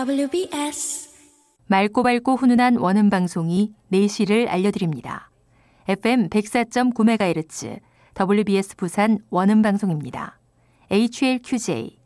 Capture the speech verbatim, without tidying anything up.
더블유비에스 맑고 밝고 훈훈한 원음 방송이 내시를 알려드립니다. 에프엠 백사 점 구 메가헤르츠 더블유비에스 부산 원음 방송입니다. 에이치엘큐제이